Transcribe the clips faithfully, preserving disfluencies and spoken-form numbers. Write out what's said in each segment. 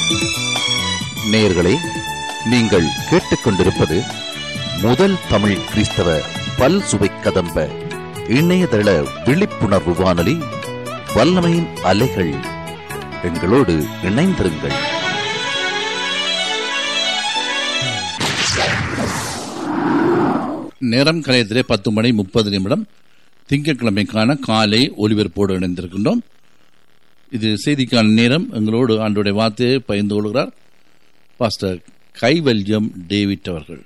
நேயர்களே, நீங்கள் கேட்டுக்கொண்டிருப்பது முதல் தமிழ் கிறிஸ்தவ பல் சுவை கதம்ப இணையதள விழிப்புணர்வு வானொலி வல்லமையின் அலைகள். எங்களோடு இணைந்திருங்கள். நேரம் கலையத்திலே பத்து மணி முப்பது நிமிடம் திங்கட்கிழமைக்கான காலை ஒலிபரப்போடு இணைந்திருக்கின்றோம். இது செய்திக்கான நேரம். எங்களோடு ஆண்டோடைய வார்த்தையை பகிர்ந்து கொள்கிறார் பாஸ்டர் கைவல்யம் டேவிட் அவர்கள்.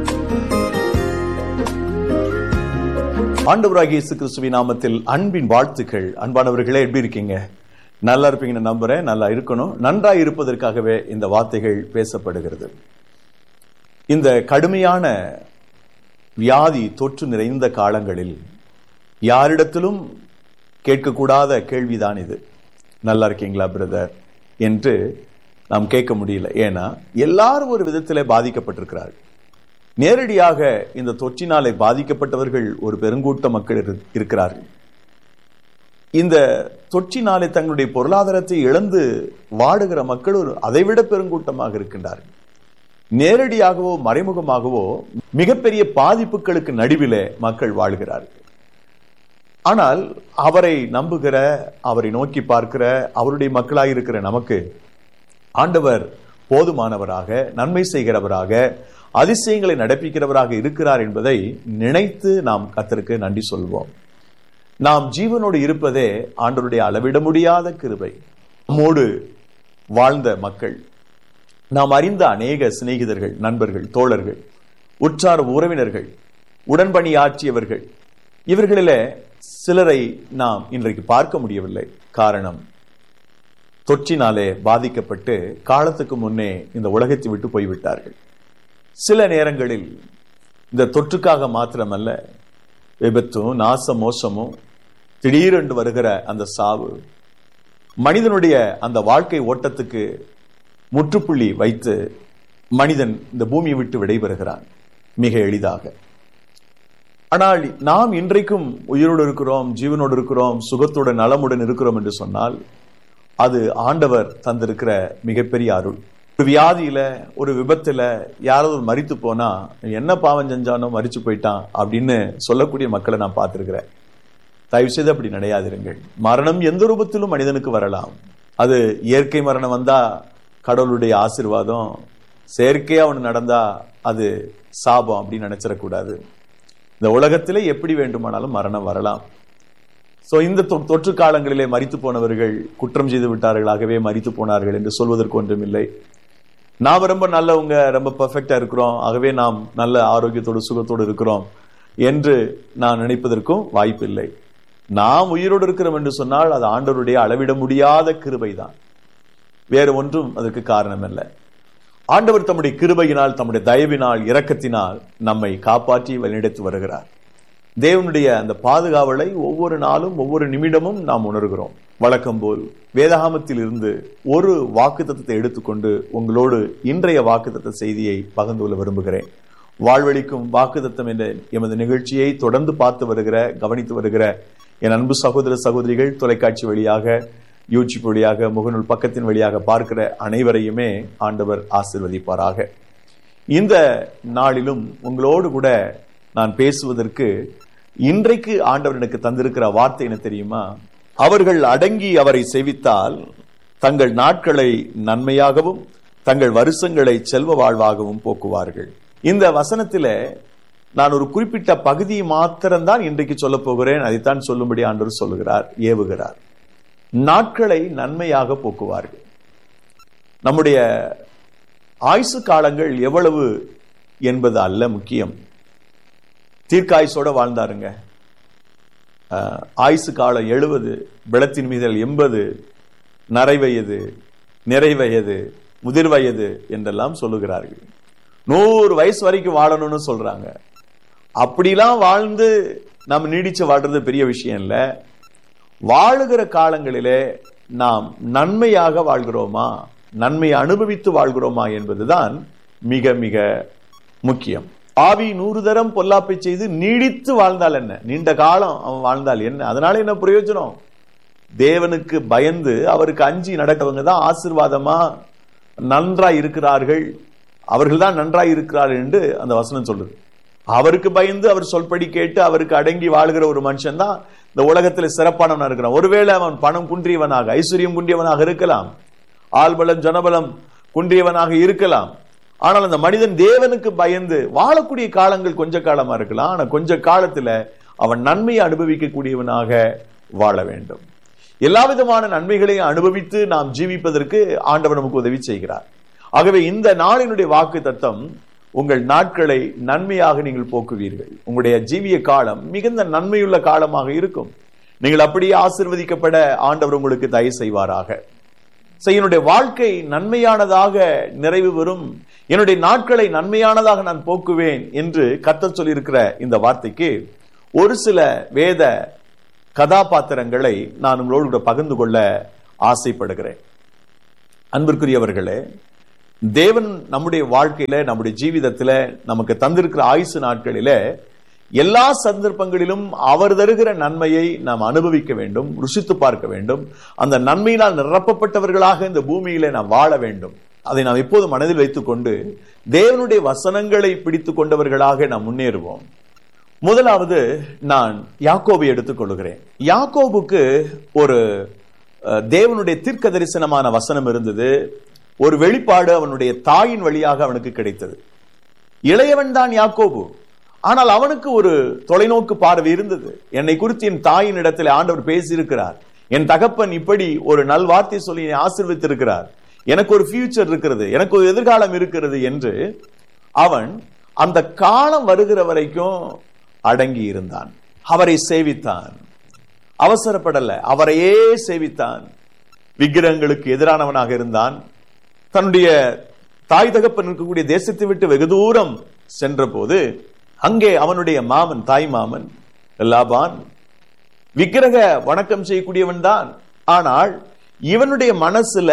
ஆண்டவராகிய இயேசு கிறிஸ்துவின் நாமத்தில் அன்பின் வாழ்த்துக்கள். அன்பானவர்களே, எப்படி இருக்கீங்க? நல்லா இருப்பீங்கன்னு நம்புறேன். நல்லா இருக்கணும். நன்றாய் இருப்பதற்காகவே இந்த வார்த்தைகள் பேசப்படுகிறது. இந்த கடுமையான வியாதி தொற்று நிறைந்த காலங்களில் யாரிடத்திலும் கேட்கக்கூடாத கேள்விதான் இது. நல்லா இருக்கீங்களா பிரதர் என்று நாம் கேட்க முடியல. ஏன்னா எல்லாரும் ஒரு விதத்திலே பாதிக்கப்பட்டிருக்கிறார்கள். நேரடியாக இந்த தொற்றினாலே பாதிக்கப்பட்டவர்கள் ஒரு பெருங்கூட்ட மக்கள் இருக்கிறார்கள். இந்த தொற்றினாலே தங்களுடைய பொருளாதாரத்தை இழந்து வாடுகிற மக்கள் ஒரு அதைவிட பெருங்கூட்டமாக இருக்கின்றார்கள். நேரடியாகவோ மறைமுகமாகவோ மிகப்பெரிய பாதிப்புகளுக்கு நடுவிலே மக்கள் வாழ்கிறார்கள். ஆனால் அவரை நம்புகிற, அவரை நோக்கி பார்க்கிற, அவருடைய மக்களாக இருக்கிற நமக்கு ஆண்டவர் போதுமானவராக, நன்மை செய்கிறவராக, அதிசயங்களை நடப்பிக்கிறவராக இருக்கிறார் என்பதை நினைத்து நாம் கர்த்தருக்கு நன்றி சொல்வோம். நாம் ஜீவனோடு இருப்பதே ஆண்டவருடைய அளவிட முடியாத கிருபை. நம்மோடு வாழ்ந்த மக்கள், நாம் அறிந்த அநேக சிநேகிதர்கள், நண்பர்கள், தோழர்கள், உற்றார் உறவினர்கள், உடன்பணியாற்றியவர்கள், இவர்களிலே சிலரை நாம் இன்றைக்கு பார்க்க முடியவில்லை. காரணம், தொற்றினாலே பாதிக்கப்பட்டு காலத்துக்கு முன்னே இந்த உலகத்தை விட்டு போய்விட்டார்கள். சில நேரங்களில் இந்த தொற்றுக்காக மாத்திரமல்ல, விபத்தும் நாச மோசமும் திடீரென்று வருகிற அந்த சாவு மனிதனுடைய அந்த வாழ்க்கை ஓட்டத்துக்கு முற்றுப்புள்ளி வைத்து மனிதன் இந்த பூமியை விட்டு விடைபெறுகிறான் மிக எளிதாக. ஆனால் நாம் இன்றைக்கும் உயிரோடு இருக்கிறோம், ஜீவனோடு இருக்கிறோம், சுகத்துடன் நலமுடன் இருக்கிறோம் என்று சொன்னால் அது ஆண்டவர் தந்திருக்கிற மிகப்பெரிய அருள். ஒரு வியாதியில, ஒரு விபத்துல யாராவது மரித்து போனா என்ன பாவம் செஞ்சானோ மரிச்சு போயிட்டான் அப்படின்னு சொல்லக்கூடிய மக்களை நான் பார்த்திருக்கிறேன். தயவு செய்து அப்படி நினையாதிருங்கள். மரணம் எந்த ரூபத்திலும் மனிதனுக்கு வரலாம். அது இயற்கை மரணம் வந்தா கடவுளுடைய ஆசீர்வாதம், செயற்கையா ஒன்று நடந்தா அது சாபம் அப்படின்னு நினைச்சிடக்கூடாது. இந்த உலகத்திலே எப்படி வேண்டுமானாலும் மரணம் வரலாம். சோ இந்த தொற்று காலங்களிலே மரித்து போனவர்கள் குற்றம் செய்து விட்டார்களாகவே மரித்து போனார்கள் என்று சொல்வதற்கு ஒன்றும் இல்லை. நாம் ரொம்ப நல்லவங்க, ரொம்ப பெர்ஃபெக்டா இருக்கிறோம், ஆகவே நாம் நல்ல ஆரோக்கியத்தோடு சுகத்தோடு இருக்கிறோம் என்று நான் நினைப்பதற்கும் வாய்ப்பில்லை. நாம் உயிரோடு இருக்கிறோம் என்று சொன்னால் அது ஆண்டவருடைய அளவிட முடியாத கிருபை தான், வேறு ஒன்றும் அதற்கு காரணம் அல்ல. ஆண்டவர் தம்முடைய கிருபையினால், தம்முடைய தயவினால், இரக்கத்தினால் நம்மை காப்பாற்றி வழிநடத்தி வருகிறார். தேவனுடைய அந்த பாதுகாவலை ஒவ்வொரு நாளும் ஒவ்வொரு நிமிடமும் நாம் உணர்கிறோம். வழக்கம் போல் வேதாகமத்தில் இருந்து ஒரு வாக்குத்தத்தத்தை எடுத்துக்கொண்டு உங்களோடு இன்றைய வாக்குத்தத்த செய்தியை பகிர்ந்து கொள்ள விரும்புகிறேன். வாழ்வழிக்கும் வாக்குத்தத்தம் என்ற எமது நிகழ்ச்சியை தொடர்ந்து பார்த்து வருகிற, கவனித்து வருகிற என் அன்பு சகோதர சகோதரிகள், தொலைக்காட்சி வழியாக, யூடியூப் வழியாக, முகநூல் பக்கத்தின் வழியாக பார்க்கிற அனைவரையுமே ஆண்டவர் ஆசீர்வதிப்பாராக. இந்த நாளிலும் உங்களோடு கூட நான் பேசுவதற்கு இன்றைக்கு ஆண்டவர் எனக்கு தந்திருக்கிற வார்த்தை என்ன தெரியுமா? அவர்கள் அடங்கி அவரை சேவித்தால் தங்கள் நாட்களை நன்மையாகவும் தங்கள் வருஷங்களை செல்வ வாழ்வாகவும் போக்குவார்கள். இந்த வசனத்தில நான் ஒரு குறிப்பிட்ட பகுதியை மாத்திரம்தான் இன்றைக்கு சொல்ல போகிறேன். அதைத்தான் சொல்லும்படி ஆண்டவர் சொல்லுகிறார், ஏவுகிறார். நாட்களை நன்மையாக போக்குவார்கள். நம்முடைய ஆயுசு காலங்கள் எவ்வளவு என்பது அல்ல முக்கியம். தீர்க்காயுசோட வாழ்ந்தாருங்க. ஆயுசு காலம் எழுபது, பிளத்தின் மீதல் எண்பது, நரைவயது, நிறைவயது, முதிர் வயது என்றெல்லாம் சொல்லுகிறார்கள். நூறு வயசு வரைக்கும் வாழணும்னு சொல்றாங்க. அப்படிலாம் வாழ்ந்து நாம் நீடிச்சு வாழ்றது பெரிய விஷயம் இல்ல. வாழுகிற காலங்களிலே நாம் நன்மையாக வாழ்கிறோமா, நன்மையை அனுபவித்து வாழ்கிறோமா என்பதுதான் மிக மிக முக்கியம். ஆவி நூறு தரம் பொல்லாப்பை செய்து நீடித்து வாழ்ந்தால் என்ன, நீண்ட காலம் அவன் வாழ்ந்தால் என்ன, அதனால என்ன பிரயோஜனம்? தேவனுக்கு பயந்து அவருக்கு அஞ்சி நடக்கவங்க தான் ஆசீர்வாதமா நன்றாய் இருக்கிறார்கள், அவர்கள் தான் நன்றாய் இருக்கிறார்கள் என்று அந்த வசனம் சொல்லுது. அவருக்கு பயந்து அவர் சொல்படி கேட்டு அவருக்கு அடங்கி வாழ்கிற ஒரு மனுஷன் தான் இந்த உலகத்தில் சிறப்பானவனா இருக்கிறான். ஒருவேளை அவன் பணம் குன்றியவனாக, ஐஸ்வர்யம் குன்றியவனாக இருக்கலாம், ஆள்பலம் ஜனபலம் குன்றியவனாக இருக்கலாம். ஆனால் அந்த மனிதன் தேவனுக்கு பயந்து வாழக்கூடிய காலங்கள் கொஞ்ச காலமா இருக்கலாம். ஆனா கொஞ்ச காலத்துல அவன் நன்மையை அனுபவிக்கக்கூடியவனாக வாழ வேண்டும். எல்லா விதமான நன்மைகளையும் அனுபவித்து நாம் ஜீவிப்பதற்கு ஆண்டவர் நமக்கு உதவி செய்கிறார். ஆகவே இந்த நாளினுடைய வாக்கு தத்தம், உங்கள் நாட்களை நன்மையாக நீங்கள் போக்குவீர்கள். உங்களுடைய ஜீவிய காலம் மிகுந்த நன்மையுள்ள காலமாக இருக்கும். நீங்கள் அப்படியே ஆசீர்வதிக்கப்பட ஆண்டவர் உங்களுக்கு தயவு செய்வாராக. என்னுடைய வாழ்க்கை நன்மையானதாக நிறைவு பெறும், என்னுடைய நாட்களை நன்மையானதாக நான் போக்குவேன் என்று கர்த்தர் சொல்லியிருக்கிற இந்த வார்த்தைக்கு ஒரு சில வேத கதாபாத்திரங்களை நான் உங்களோடு பகிர்ந்து கொள்ள ஆசைப்படுகிறேன். அன்பிற்குரியவர்களே, தேவன் நம்முடைய வாழ்க்கையில, நம்முடைய ஜீவிதத்தில நமக்கு தந்திருக்கிற ஆயுசு நாட்களில எல்லா சந்தர்ப்பங்களிலும் அவர் தருகிற நன்மையை நாம் அனுபவிக்க வேண்டும், ருசித்து பார்க்க வேண்டும். அந்த நன்மையினால் நிரப்பப்பட்டவர்களாக இந்த பூமியில நாம் வாழ வேண்டும். அதை நாம் எப்போது மனதில் வைத்துக் கொண்டு தேவனுடைய வசனங்களை பிடித்துக் கொண்டவர்களாக நாம் முன்னேறுவோம். முதலாவது நான் யாக்கோபை எடுத்துக் கொள்கிறேன். யாக்கோபுக்கு ஒரு தேவனுடைய தீர்க்க தரிசனமான வசனம் இருந்தது. ஒரு வெளிப்பாடு அவனுடைய தாயின் வழியாக அவனுக்கு கிடைத்தது. இளையவன் தான் யாக்கோபு. ஆனால் அவனுக்கு ஒரு தொலைநோக்கு பார்வை இருந்தது. என்னை குறித்து என் தாயின் இடத்தில் ஆண்டவர் பேசியிருக்கிறார், என் தகப்பன் இப்படி ஒரு நல் வார்த்தை சொல்லி ஆசீர்வதித்திருக்கிறார், எனக்கு ஒரு ஃபியூச்சர் இருக்கிறது, எனக்கு ஒரு எதிர்காலம் இருக்கிறது என்று அவன் அந்த காலம் வருகிற வரைக்கும் அடங்கி இருந்தான். அவரை சேவித்தான், அவசரப்படல, அவரையே சேவித்தான். விக்கிரகங்களுக்கு எதிரானவனாக இருந்தான். தன்னுடைய தாய் தகப்பன் இருக்கக்கூடிய தேசத்தை விட்டு வெகு தூரம் சென்ற போது அங்கே அவனுடைய மாமன், தாய் மாமன் லாபான் விக்கிரக வணக்கம் செய்யக்கூடியவன் தான். ஆனால் இவனுடைய மனசுல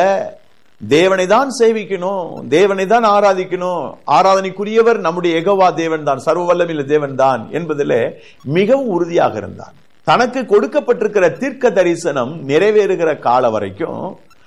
தேவனை தான் சேவிக்கணும், தேவனை தான் ஆராதிக்கணும், ஆராதனைக்குரியவர் நம்முடைய யெகோவா தேவன் தான், சர்வ வல்லமையுள்ள தேவன் தான் என்பதிலே மிகவும் உறுதியாக இருந்தான். தனக்கு கொடுக்கப்பட்டிருக்கிற தீர்க்க தரிசனம் நிறைவேறுகிற கால வரைக்கும்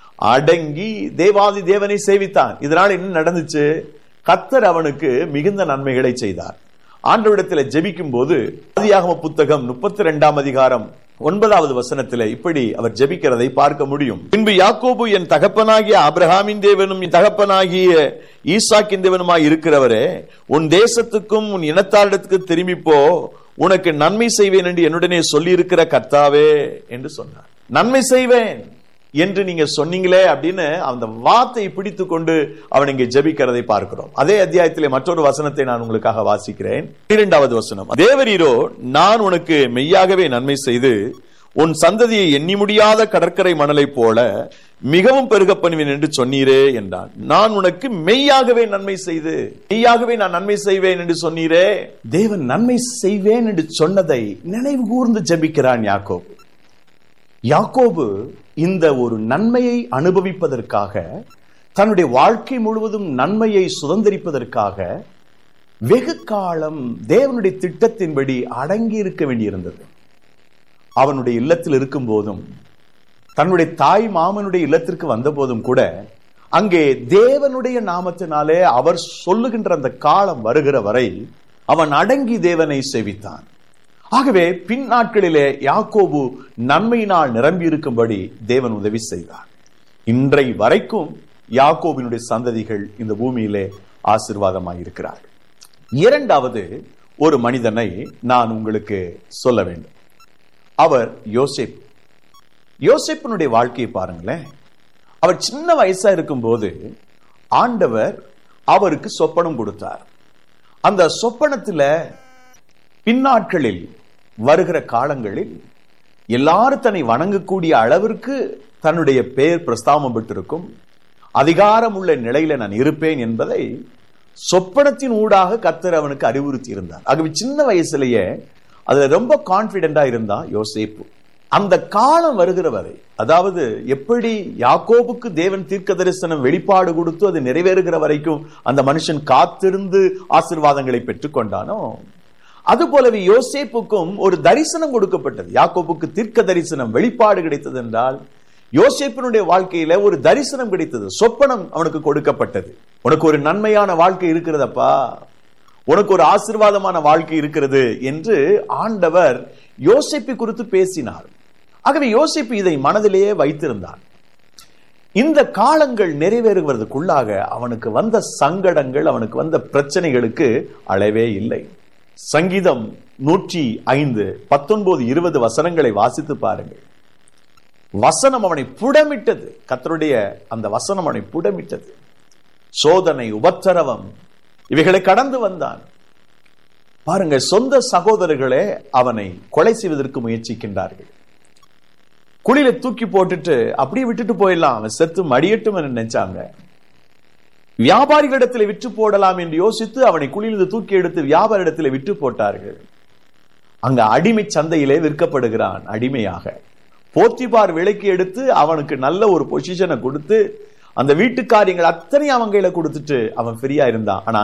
அடங்கி தேவாதி தேவனை சேவித்தான். இதனால் என்ன நடந்துச்சு? கர்த்தர் அவனுக்கு மிகுந்த நன்மைகளை செய்தார். ஆண்டவரிடத்தில் ஜெபிக்கும் போது ஆதியாகம புத்தகம் முப்பத்தி இரண்டாம் அதிகாரம் ஒன்பதாவது வசனத்தில் இப்படி அவர் ஜெபிக்கிறதை பார்க்க முடியும். பின்பு யாக்கோபு என் தகப்பனாகிய ஆபிரகாமின் தேவனும் என் தகப்பனாகிய ஈசாக்கின் தேவனுமாய் இருக்கிறவரே, உன் தேசத்துக்கும் உன் இனத்தாரிடத்துக்கு திரும்பி போ, உனக்கு நன்மை செய்வேன் என்று என்னுடனே சொல்லி இருக்கிற கர்த்தாவே என்று சொன்னார். நன்மை செய்வேன் என்று நீங்க சொன்னீங்களே அப்படின்னு அந்த வார்த்தையை பிடித்து கொண்டு அவன் இங்கே ஜெபிக்கிறதை பார்க்கிறோம். அதே அத்தியாயத்திலே மற்றொரு வசனத்தை நான் உங்களுக்காக வாசிக்கிறேன். இரண்டாவது வசனம், தேவரீரோ நான் உனக்கு மெய்யாகவே நன்மை செய்து உன் சந்ததியை எண்ணி முடியாத கடற்கரை மணலை போல மிகவும் பெருக பண்ணுவேன் என்று சொன்னீரே என்றான். நான் உனக்கு மெய்யாகவே நன்மை செய்து, மெய்யாகவே நான் நன்மை செய்வேன் என்று சொன்னீரே. தேவன் நன்மை செய்வேன் என்று சொன்னதை நினைவு கூர்ந்து ஜெபிக்கிறான் யாக்கோபு. யாக்கோபு இந்த ஒரு நன்மையை அனுபவிப்பதற்காக, தன்னுடைய வாழ்க்கை முழுவதும் நன்மையை சுதந்திரிப்பதற்காக வெகு காலம் தேவனுடைய திட்டத்தின்படி அடங்கி இருக்க வேண்டியிருந்தது. அவனுடைய இல்லத்தில் இருக்கும் போதும், தன்னுடைய தாய் மாமனுடைய இல்லத்திற்கு வந்த போதும் கூட அங்கே தேவனுடைய நாமத்தினாலே அவர் சொல்லுகின்ற அந்த காலம் வருகிற வரை அவன் அடங்கி தேவனை சேவித்தான். ஆகவே பின் நாட்களிலே யாக்கோபு நன்மையினால் நிரம்பி இருக்கும்படி தேவன் உதவி செய்தார். இன்றை வரைக்கும் யாக்கோபினுடைய சந்ததிகள் இந்த பூமியிலே ஆசீர்வாதமாக இருக்கிறார். இரண்டாவது ஒரு மனிதனை நான் உங்களுக்கு சொல்ல வேண்டும். அவர் யோசேப்பு. யோசேப்பினுடைய வாழ்க்கையை பாருங்களேன். அவர் சின்ன வயசா இருக்கும் போது ஆண்டவர் அவருக்கு சொப்பனம் கொடுத்தார். அந்த சொப்பனத்துல பின்னாட்களில் வருகிற காலங்களில் எல்லாரும் தன்னை வணங்கக்கூடிய அளவிற்கு தன்னுடைய பெயர் பிரஸ்தாபம் பெற்றிருக்கும், அதிகாரம் உள்ள நிலையில நான் இருப்பேன் என்பதை சொப்பனத்தின் ஊடாக கர்த்தர் அவனுக்கு அறிவுறுத்தி இருந்தார். ஆகவே சின்ன வயசுலயே அதுல ரொம்ப கான்பிடென்டா இருந்தா யோசேப்பு. அந்த காலம் வருகிற வரை, அதாவது எப்படி யாக்கோபுக்கு தேவன் தீர்க்க தரிசனம் வெளிப்பாடு கொடுத்து அது நிறைவேறுகிற வரைக்கும் அந்த மனுஷன் காத்திருந்து ஆசீர்வாதங்களை பெற்றுக் கொண்டானோ, அது போலவே யோசேப்புக்கும் ஒரு தரிசனம் கொடுக்கப்பட்டது. யாக்கோபுக்கு தீர்க்க தரிசனம் வெளிப்பாடு கிடைத்தது என்றால் யோசேப்பினுடைய வாழ்க்கையில ஒரு தரிசனம் கிடைத்தது, சொப்பனம் அவனுக்கு கொடுக்கப்பட்டது. உனக்கு ஒரு நன்மையான வாழ்க்கை இருக்கிறதப்பா, உனக்கு ஒரு ஆசீர்வாதமான வாழ்க்கை இருக்கிறது என்று ஆண்டவர் யோசேப்பை குறித்து பேசினார். ஆகவே யோசேப்பு இதை மனதிலேயே வைத்திருந்தான். இந்த காலங்கள் நிறைவேறுவதற்குள்ளாக அவனுக்கு வந்த சங்கடங்கள், அவனுக்கு வந்த பிரச்சனைகளுக்கு அளவே இல்லை. சங்கீதம் நூற்றி ஐந்து பத்தொன்பது இருபது வசனங்களை வாசித்து பாருங்கள். வசனம் அவனை புடமிட்டது. கர்த்தருடைய அந்த வசனம் அவனை புடமிட்டது. சோதனை, உபத்திரவம் இவைகளை கடந்து வந்தான். பாருங்க, சொந்த சகோதரர்களே அவனை கொலை செய்வதற்கு முயற்சிக்கின்றார்கள். குழியில தூக்கி போட்டுட்டு அப்படியே விட்டுட்டு போயிடலாம், அவன் செத்து மடியட்டும் என்று நினைச்சாங்க. வியாபாரிகளிடத்தில் விற்று போடலாம் என்று யோசித்து அவனை குழியிலிருந்து தூக்கி எடுத்து வியாபார இடத்துல விற்று போட்டார்கள். அங்க அடிமை சந்தையிலே விற்கப்படுகிறான் அடிமையாக. போத்திபார் விலைக்கு எடுத்து அவனுக்கு நல்ல ஒரு பொசிஷனை கொடுத்து அந்த வீட்டு காரியங்கள் அத்தனை அவன் கையில கொடுத்துட்டு அவன் ஃப்ரீயா இருந்தான். ஆனா